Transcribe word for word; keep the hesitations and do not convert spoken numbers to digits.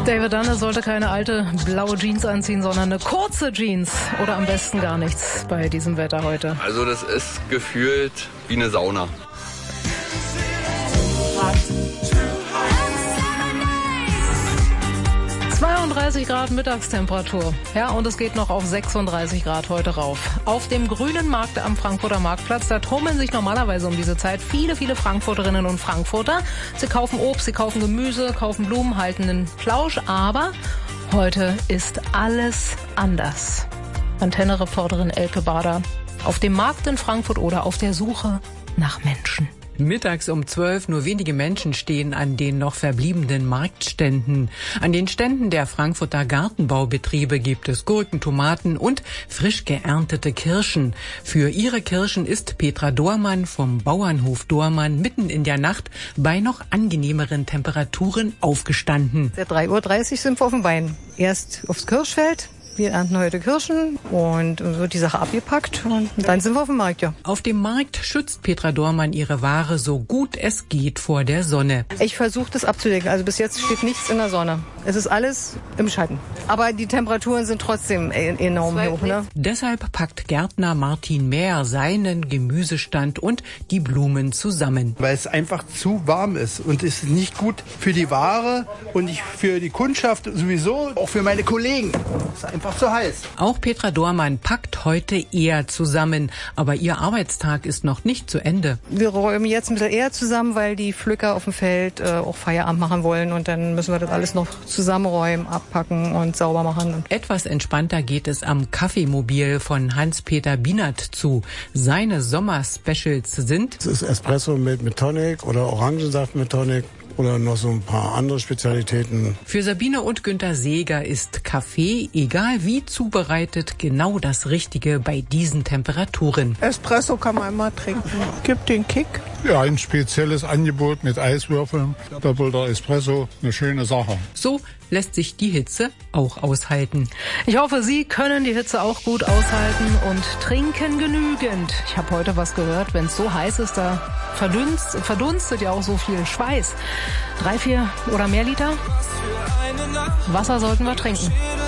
David Dunne sollte keine alte blaue Jeans anziehen, sondern eine kurze Jeans. Oder am besten gar nichts bei diesem Wetter heute. Also das ist gefühlt wie eine Sauna. zweiunddreißig Grad Mittagstemperatur. Ja, und es geht noch auf sechsunddreißig Grad heute rauf. Auf dem grünen Markt am Frankfurter Marktplatz, da tummeln sich normalerweise um diese Zeit viele, viele Frankfurterinnen und Frankfurter. Sie kaufen Obst, sie kaufen Gemüse, kaufen Blumen, halten einen Plausch. Aber heute ist alles anders. Antenne-Reporterin Elke Bader auf dem Markt in Frankfurt oder auf der Suche nach Menschen. Mittags um zwölf nur wenige Menschen stehen an den noch verbliebenen Marktständen. An den Ständen der Frankfurter Gartenbaubetriebe gibt es Gurken, Tomaten und frisch geerntete Kirschen. Für ihre Kirschen ist Petra Dormann vom Bauernhof Dormann mitten in der Nacht bei noch angenehmeren Temperaturen aufgestanden. Seit drei Uhr dreißig sind wir auf dem Bein. Erst aufs Kirschfeld. Wir ernten heute Kirschen und wird die Sache abgepackt und dann sind wir auf dem Markt, ja. Auf dem Markt schützt Petra Dormann ihre Ware so gut es geht vor der Sonne. Ich versuche das abzudecken. Also bis jetzt steht nichts in der Sonne. Es ist alles im Schatten. Aber die Temperaturen sind trotzdem enorm hoch, ne? Deshalb packt Gärtner Martin Mehr seinen Gemüsestand und die Blumen zusammen. Weil es einfach zu warm ist und es ist nicht gut für die Ware und nicht für die Kundschaft sowieso, auch für meine Kollegen. Es ist einfach zu heiß. Auch Petra Dormann packt heute eher zusammen, aber ihr Arbeitstag ist noch nicht zu Ende. Wir räumen jetzt ein bisschen eher zusammen, weil die Pflücker auf dem Feld äh, auch Feierabend machen wollen und dann müssen wir das alles noch zusammenräumen, abpacken und sauber machen. Etwas entspannter geht es am Kaffeemobil von Hans-Peter Bienert zu. Seine Sommer-Specials sind: Es ist Espresso mit, mit Tonic oder Orangensaft mit Tonic. Oder noch so ein paar andere Spezialitäten. Für Sabine und Günter Seeger ist Kaffee, egal wie zubereitet, genau das Richtige bei diesen Temperaturen. Espresso kann man immer trinken. Gibt den Kick. Ja, ein spezielles Angebot mit Eiswürfeln. Doppelter Espresso, eine schöne Sache. So lässt sich die Hitze auch aushalten. Ich hoffe, Sie können die Hitze auch gut aushalten und trinken genügend. Ich habe heute was gehört, wenn es so heiß ist, da verdunst, verdunstet ja auch so viel Schweiß. Drei, vier oder mehr Liter Wasser sollten wir trinken.